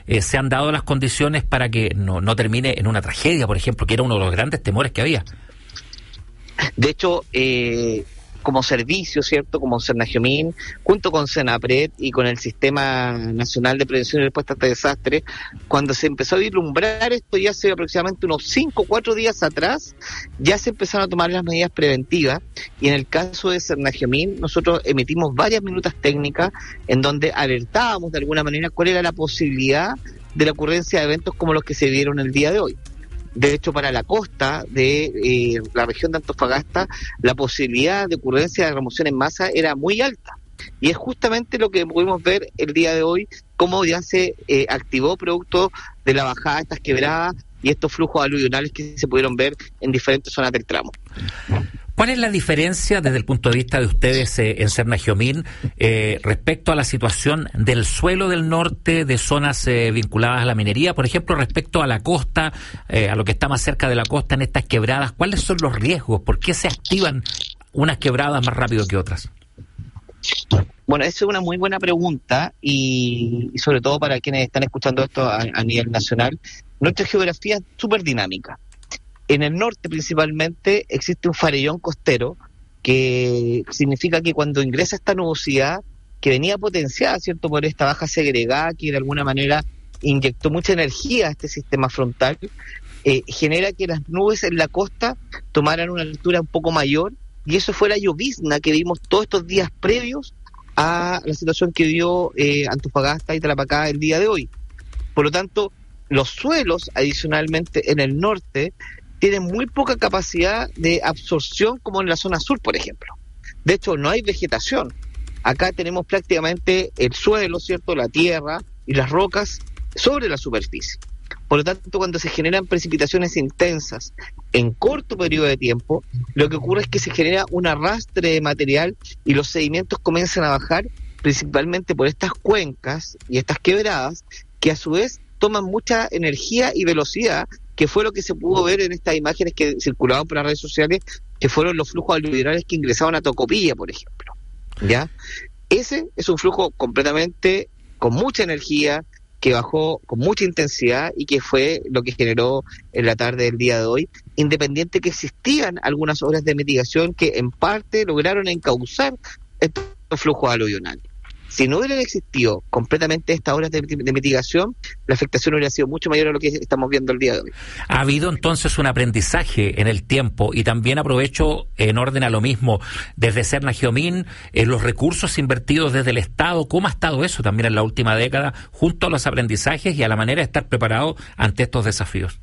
se han dado las condiciones para que no termine en una tragedia, por ejemplo, que era uno de los grandes temores que había. De hecho, como servicio, ¿cierto?, como Cernagiomín, junto con Senapred y con el Sistema Nacional de Prevención y Respuesta ante Desastres, cuando se empezó a vislumbrar esto ya hace aproximadamente unos 5 o 4 días atrás, ya se empezaron a tomar las medidas preventivas, y en el caso de Cernagiomín nosotros emitimos varias minutas técnicas en donde alertábamos de alguna manera cuál era la posibilidad de la ocurrencia de eventos como los que se vieron el día de hoy. De hecho, para la costa de la región de Antofagasta, la posibilidad de ocurrencia de remoción en masa era muy alta. Y es justamente lo que pudimos ver el día de hoy, cómo ya se activó producto de la bajada de estas quebradas y estos flujos aluvionales que se pudieron ver en diferentes zonas del tramo. ¿Cuál es la diferencia desde el punto de vista de ustedes en Cernagiomín respecto a la situación del suelo del norte, de zonas vinculadas a la minería, por ejemplo, respecto a la costa, a lo que está más cerca de la costa en estas quebradas? ¿Cuáles son los riesgos? ¿Por qué se activan unas quebradas más rápido que otras? Bueno, esa es una muy buena pregunta y sobre todo para quienes están escuchando esto a nivel nacional. Nuestra geografía es súper dinámica. En el norte principalmente existe un farellón costero que significa que cuando ingresa esta nubosidad que venía potenciada, ¿cierto?, por esta baja segregada que de alguna manera inyectó mucha energía a este sistema frontal, genera que las nubes en la costa tomaran una altura un poco mayor, y eso fue la llovizna que vimos todos estos días previos a la situación que vio Antofagasta y Tarapacá el día de hoy. Por lo tanto, los suelos adicionalmente en el norte tienen muy poca capacidad de absorción como en la zona sur, por ejemplo. De hecho, no hay vegetación. Acá tenemos prácticamente el suelo, ¿cierto?, la tierra y las rocas sobre la superficie. Por lo tanto, cuando se generan precipitaciones intensas en corto periodo de tiempo, lo que ocurre es que se genera un arrastre de material y los sedimentos comienzan a bajar principalmente por estas cuencas y estas quebradas, que a su vez toman mucha energía y velocidad, que fue lo que se pudo ver en estas imágenes que circulaban por las redes sociales, que fueron los flujos aluvionales que ingresaban a Tocopilla, por ejemplo. ¿Ya? Ese es un flujo completamente con mucha energía, que bajó con mucha intensidad y que fue lo que generó en la tarde del día de hoy, independiente que existían algunas obras de mitigación que en parte lograron encauzar estos flujos aluvionales. Si no hubieran existido completamente estas obras de mitigación, la afectación hubiera sido mucho mayor a lo que estamos viendo el día de hoy. Ha habido entonces un aprendizaje en el tiempo, y también aprovecho en orden a lo mismo, desde Cernagiomín, los recursos invertidos desde el Estado, ¿cómo ha estado eso también en la última década, junto a los aprendizajes y a la manera de estar preparado ante estos desafíos?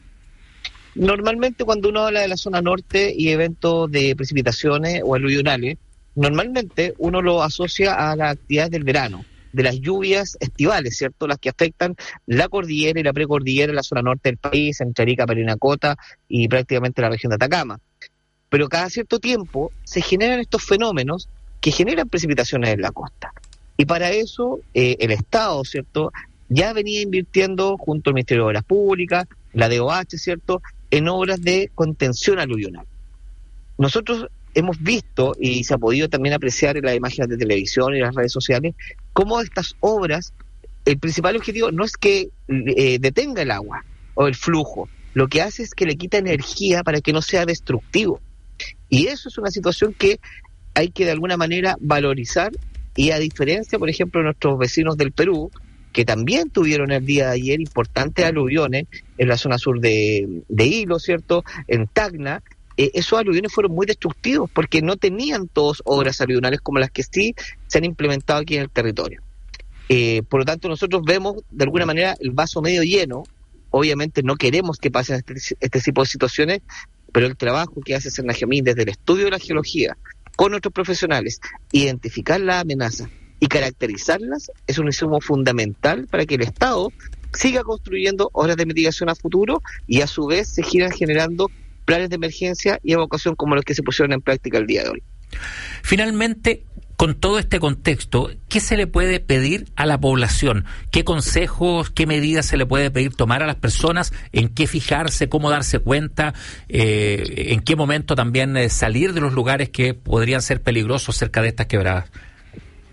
Normalmente cuando uno habla de la zona norte y eventos de precipitaciones o aluvionales, normalmente uno lo asocia a las actividades del verano, de las lluvias estivales, ¿cierto?, las que afectan la cordillera y la precordillera en la zona norte del país, entre Arica, Parinacota y prácticamente la región de Atacama. Pero cada cierto tiempo se generan estos fenómenos que generan precipitaciones en la costa. Y para eso el Estado, ¿cierto?, ya venía invirtiendo junto al Ministerio de Obras Públicas, la DOH, ¿cierto?, en obras de contención aluvional. Nosotros hemos visto, y se ha podido también apreciar en las imágenes de televisión y las redes sociales, cómo estas obras, el principal objetivo no es que detenga el agua o el flujo, lo que hace es que le quita energía para que no sea destructivo. Y eso es una situación que hay que de alguna manera valorizar, y a diferencia, por ejemplo, de nuestros vecinos del Perú, que también tuvieron el día de ayer importantes aluviones en la zona sur de Hilo, ¿cierto?, en Tacna. Esos aluviones fueron muy destructivos porque no tenían todos obras aluvionales como las que sí se han implementado aquí en el territorio. Por lo tanto, nosotros vemos de alguna manera el vaso medio lleno. Obviamente no queremos que pasen este tipo de situaciones, pero el trabajo que hace Cernagiomín desde el estudio de la geología con nuestros profesionales, identificar las amenazas y caracterizarlas, es un insumo fundamental para que el Estado siga construyendo obras de mitigación a futuro y a su vez se sigan generando planes de emergencia y evacuación como los que se pusieron en práctica el día de hoy. Finalmente, con todo este contexto, ¿qué se le puede pedir a la población? ¿Qué consejos, qué medidas se le puede pedir tomar a las personas? ¿En qué fijarse? ¿Cómo darse cuenta? ¿En qué momento también salir de los lugares que podrían ser peligrosos cerca de estas quebradas?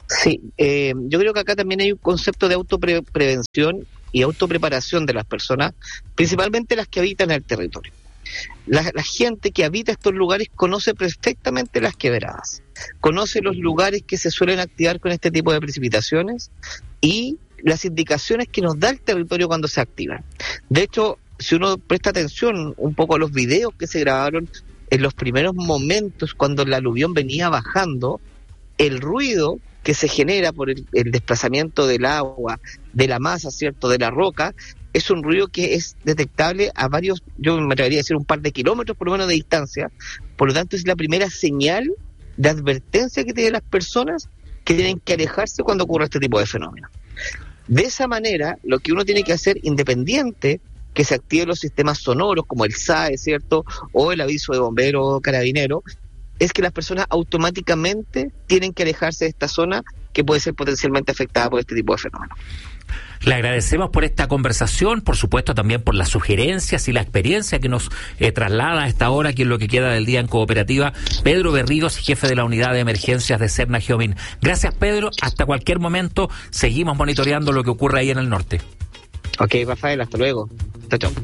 Sí, yo creo que acá también hay un concepto de autoprevención y autopreparación de las personas, principalmente las que habitan el territorio. La gente que habita estos lugares conoce perfectamente las quebradas, conoce los lugares que se suelen activar con este tipo de precipitaciones y las indicaciones que nos da el territorio cuando se activan. De hecho, si uno presta atención un poco a los videos que se grabaron en los primeros momentos cuando el aluvión venía bajando, el ruido que se genera por el desplazamiento del agua, de la masa, ¿cierto?, de la roca, es un ruido que es detectable a varios, yo me atrevería a decir un par de kilómetros por lo menos de distancia. Por lo tanto, es la primera señal de advertencia que tienen las personas que tienen que alejarse cuando ocurre este tipo de fenómenos. De esa manera, lo que uno tiene que hacer, independiente que se activen los sistemas sonoros como el SAE, ¿cierto?, o el aviso de bombero o carabinero, es que las personas automáticamente tienen que alejarse de esta zona que puede ser potencialmente afectada por este tipo de fenómenos. Le agradecemos por esta conversación, por supuesto también por las sugerencias y la experiencia que nos traslada a esta hora, aquí en lo que queda del día en Cooperativa, Pedro Berríos, jefe de la Unidad de Emergencias de Serna Geomin. Gracias, Pedro, hasta cualquier momento seguimos monitoreando lo que ocurre ahí en el norte. Ok, Rafael, hasta luego. Chao, chao.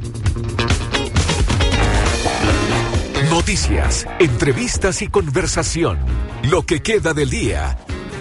Noticias, entrevistas y conversación. Lo que queda del día.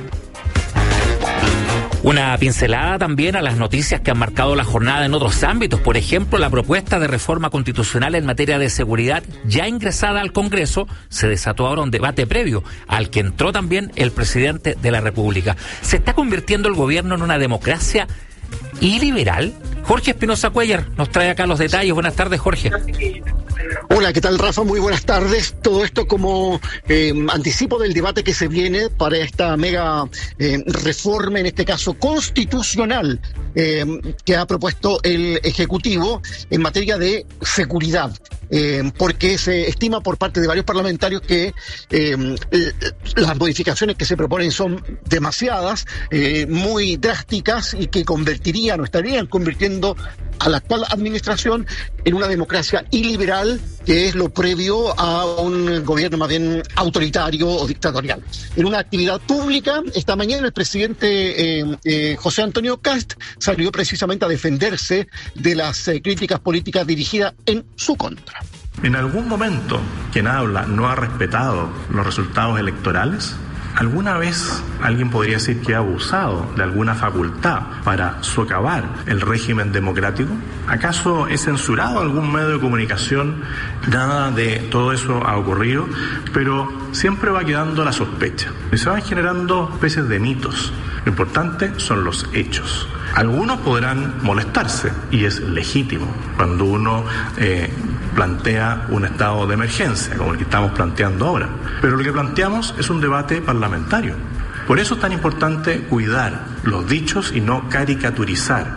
Una pincelada también a las noticias que han marcado la jornada en otros ámbitos. Por ejemplo, la propuesta de reforma constitucional en materia de seguridad, ya ingresada al Congreso, se desató ahora un debate previo, al que entró también el presidente de la República. ¿Se está convirtiendo el gobierno en una democracia iliberal? Jorge Espinosa Cuellar nos trae acá los detalles. Buenas tardes, Jorge. Hola, ¿qué tal, Rafa? Muy buenas tardes. Todo esto como anticipo del debate que se viene para esta mega reforma, en este caso constitucional, que ha propuesto el Ejecutivo en materia de seguridad. Porque se estima por parte de varios parlamentarios que las modificaciones que se proponen son demasiadas, muy drásticas y que convertirían o estarían convirtiendo a la actual administración en una democracia iliberal, que es lo previo a un gobierno más bien autoritario o dictatorial. En una actividad pública, esta mañana el presidente José Antonio Kast salió precisamente a defenderse de las críticas políticas dirigidas en su contra. ¿En algún momento quien habla no ha respetado los resultados electorales? ¿Alguna vez alguien podría decir que ha abusado de alguna facultad para socavar el régimen democrático? ¿Acaso he censurado algún medio de comunicación? Nada de todo eso ha ocurrido, pero siempre va quedando la sospecha. Y se van generando especies de mitos. Lo importante son los hechos. Algunos podrán molestarse, y es legítimo cuando uno plantea un estado de emergencia, como el que estamos planteando ahora. Pero lo que planteamos es un debate parlamentario. Por eso es tan importante cuidar los dichos y no caricaturizar.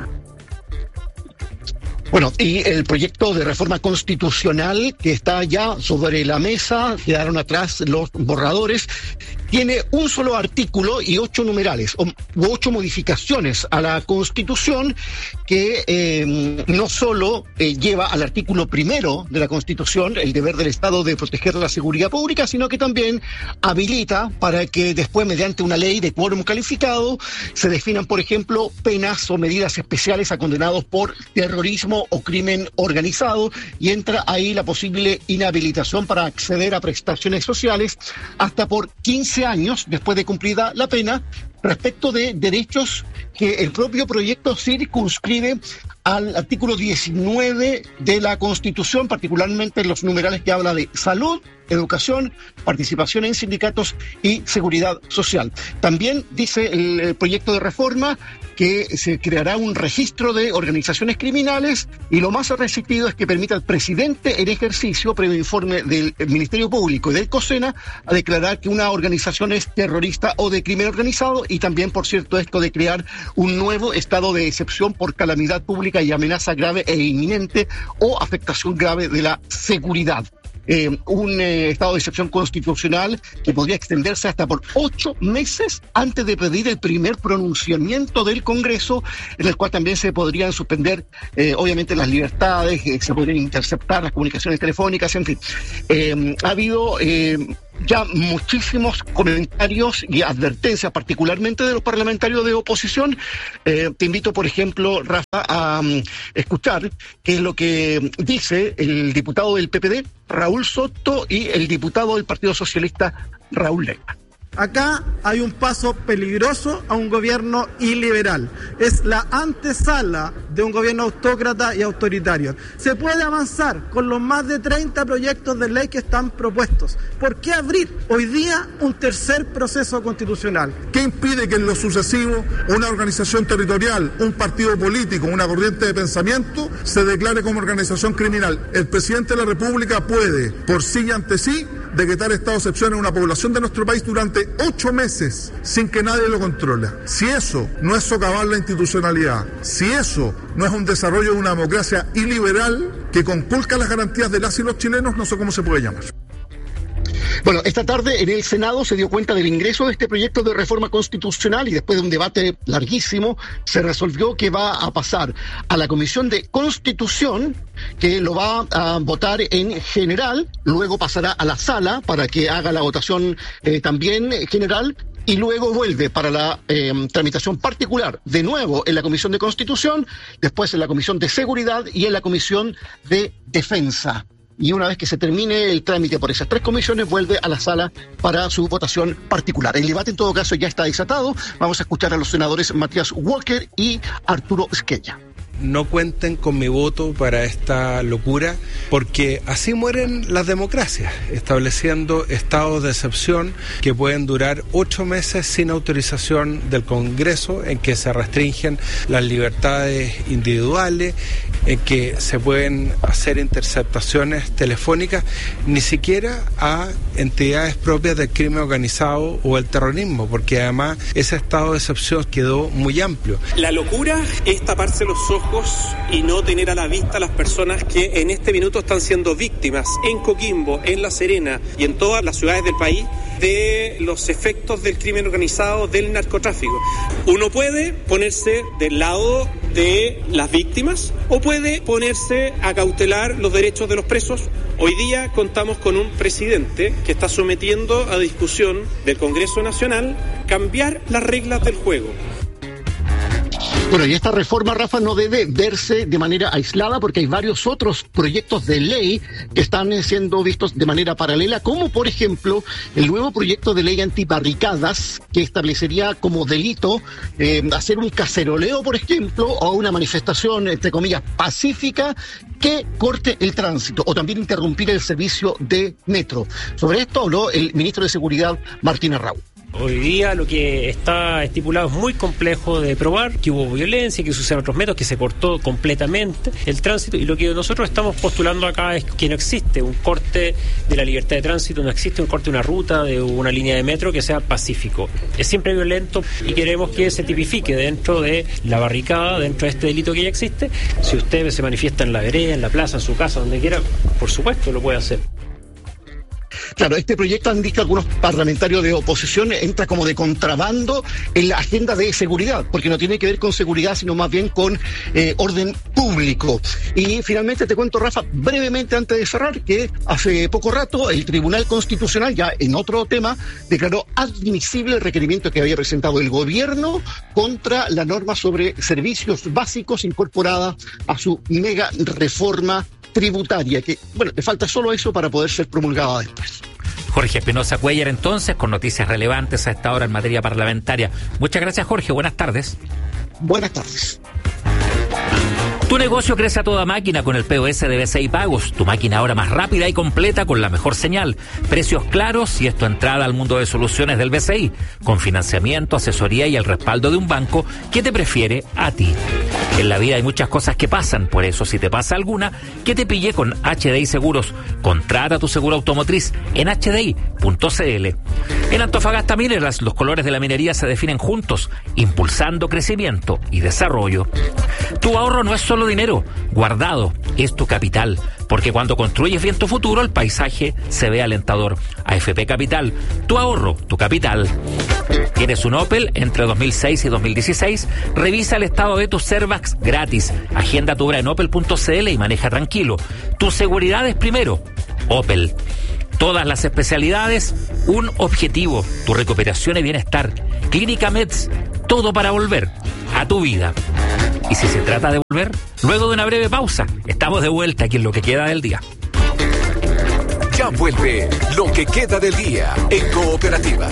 Bueno, y el proyecto de reforma constitucional que está ya sobre la mesa, quedaron atrás los borradores, tiene un solo artículo y 8 numerales, u 8 modificaciones a la Constitución, que no solo lleva al artículo primero de la Constitución el deber del Estado de proteger la seguridad pública, sino que también habilita para que después, mediante una ley de quórum calificado, se definan, por ejemplo, penas o medidas especiales a condenados por terrorismo o crimen organizado, y entra ahí la posible inhabilitación para acceder a prestaciones sociales hasta por 15 años después de cumplida la pena, respecto de derechos que el propio proyecto circunscribe al artículo 19 de la Constitución, particularmente los numerales que habla de salud, educación, participación en sindicatos y seguridad social. También dice el proyecto de reforma que se creará un registro de organizaciones criminales, y lo más restrictivo es que permita al presidente en ejercicio, previo informe del Ministerio Público y del COSENA, a declarar que una organización es terrorista o de crimen organizado, y también, por cierto, esto de crear un nuevo estado de excepción por calamidad pública y amenaza grave e inminente o afectación grave de la seguridad. Un estado de excepción constitucional que podría extenderse hasta por 8 meses antes de pedir el primer pronunciamiento del Congreso, en el cual también se podrían suspender, obviamente, las libertades, se podrían interceptar las comunicaciones telefónicas, en fin. Ha habido ya muchísimos comentarios y advertencias, particularmente de los parlamentarios de oposición. Te invito, por ejemplo, Rafa, a escuchar qué es lo que dice el diputado del PPD, Raúl Soto, y el diputado del Partido Socialista, Raúl Leyva. Acá hay un paso peligroso a un gobierno iliberal. Es la antesala de un gobierno autócrata y autoritario. Se puede avanzar con los más de 30 proyectos de ley que están propuestos. ¿Por qué abrir hoy día un tercer proceso constitucional? ¿Qué impide que en lo sucesivo una organización territorial, un partido político, una corriente de pensamiento se declare como organización criminal? El presidente de la República puede, por sí y ante sí, decretar estado de excepción en una población de nuestro país durante 8 meses sin que nadie lo controle. Si eso no es socavar la institucionalidad, si eso no es un desarrollo de una democracia iliberal que conculca las garantías de las y los chilenos, no sé cómo se puede llamar. Bueno, esta tarde en el Senado se dio cuenta del ingreso de este proyecto de reforma constitucional y después de un debate larguísimo se resolvió que va a pasar a la Comisión de Constitución, que lo va a votar en general, luego pasará a la sala para que haga la votación también general, y luego vuelve para la tramitación particular, de nuevo en la Comisión de Constitución, después en la Comisión de Seguridad y en la Comisión de Defensa. Y una vez que se termine el trámite por esas 3 comisiones, vuelve a la sala para su votación particular. El debate, en todo caso, ya está desatado. Vamos a escuchar a los senadores Matías Walker y Arturo Esquella. No cuenten con mi voto para esta locura, porque así mueren las democracias, estableciendo estados de excepción que pueden durar 8 meses sin autorización del Congreso, en que se restringen las libertades individuales, en que se pueden hacer interceptaciones telefónicas, ni siquiera a entidades propias del crimen organizado o el terrorismo, porque además ese estado de excepción quedó muy amplio. La locura es taparse los ojos y no tener a la vista a las personas que en este minuto están siendo víctimas en Coquimbo, en La Serena y en todas las ciudades del país de los efectos del crimen organizado, del narcotráfico. Uno puede ponerse del lado de las víctimas o puede ponerse a cautelar los derechos de los presos. Hoy día contamos con un presidente que está sometiendo a discusión del Congreso Nacional cambiar las reglas del juego. Bueno, y esta reforma, Rafa, no debe verse de manera aislada porque hay varios otros proyectos de ley que están siendo vistos de manera paralela, como por ejemplo el nuevo proyecto de ley antibarricadas que establecería como delito hacer un caceroleo, por ejemplo, o una manifestación, entre comillas, pacífica que corte el tránsito o también interrumpir el servicio de metro. Sobre esto habló el ministro de Seguridad, Martín Arrau. Hoy día lo que está estipulado es muy complejo de probar, que hubo violencia, que se usaron otros métodos, que se cortó completamente el tránsito, y lo que nosotros estamos postulando acá es que no existe un corte de la libertad de tránsito, no existe un corte de una ruta, de una línea de metro que sea pacífico. Es siempre violento y queremos que se tipifique dentro de la barricada, dentro de este delito que ya existe. Si usted se manifiesta en la vereda, en la plaza, en su casa, donde quiera, por supuesto lo puede hacer. Claro, este proyecto, han dicho algunos parlamentarios de oposición, entra como de contrabando en la agenda de seguridad, porque no tiene que ver con seguridad, sino más bien con orden público. Y finalmente te cuento, Rafa, brevemente antes de cerrar, que hace poco rato el Tribunal Constitucional, ya en otro tema, declaró admisible el requerimiento que había presentado el gobierno contra la norma sobre servicios básicos incorporada a su mega reforma tributaria, que, bueno, le falta solo eso para poder ser promulgada después. Jorge Espinosa Cuéllar, entonces, con noticias relevantes a esta hora en materia parlamentaria. Muchas gracias, Jorge. Buenas tardes. Buenas tardes. Tu negocio crece a toda máquina con el POS de BCI Pagos. Tu máquina ahora más rápida y completa con la mejor señal. Precios claros y es tu entrada al mundo de soluciones del BCI. Con financiamiento, asesoría y el respaldo de un banco que te prefiere a ti. En la vida hay muchas cosas que pasan, por eso si te pasa alguna, que te pille con HDI Seguros. Contrata tu seguro automotriz en hdi.cl. En Antofagasta Minerals, los colores de la minería se definen juntos, impulsando crecimiento y desarrollo. Tu ahorro no es solo dinero, guardado, es tu capital, porque cuando construyes bien tu futuro, el paisaje se ve alentador. AFP Capital, tu ahorro, tu capital. ¿Tienes un Opel entre 2006 y 2016? Revisa el estado de tus Servax gratis. Agenda tu hora en opel.cl y maneja tranquilo. Tu seguridad es primero. Opel. Todas las especialidades, un objetivo, tu recuperación y bienestar. Clínica Meds, todo para volver a tu vida. Y si se trata de volver, luego de una breve pausa, estamos de vuelta aquí en Lo que queda del día. Ya vuelve Lo que queda del día en Cooperativa.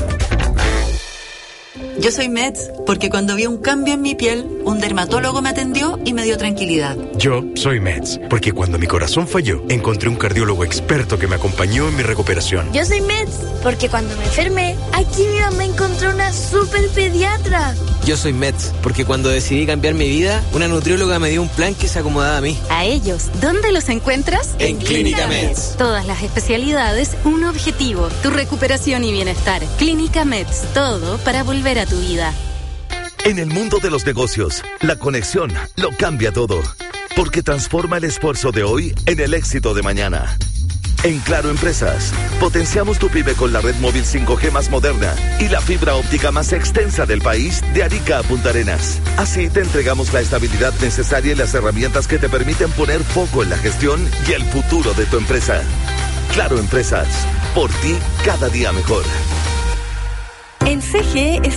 Yo soy Meds porque cuando vi un cambio en mi piel, un dermatólogo me atendió y me dio tranquilidad. Yo soy Meds porque cuando mi corazón falló, encontré un cardiólogo experto que me acompañó en mi recuperación. Yo soy Meds porque cuando me enfermé, aquí mi mamá encontró una super pediatra. Yo soy Meds porque cuando decidí cambiar mi vida, una nutrióloga me dio un plan que se acomodaba a mí. A ellos, ¿dónde los encuentras? En Clínica Meds. Todas las especialidades, un objetivo, tu recuperación y bienestar. Clínica Meds, todo para volver a tu vida. En el mundo de los negocios, la conexión lo cambia todo, porque transforma el esfuerzo de hoy en el éxito de mañana. En Claro Empresas, potenciamos tu pyme con la red móvil 5G más moderna y la fibra óptica más extensa del país de Arica a Punta Arenas. Así te entregamos la estabilidad necesaria y las herramientas que te permiten poner foco en la gestión y el futuro de tu empresa. Claro Empresas, por ti cada día mejor. En CGE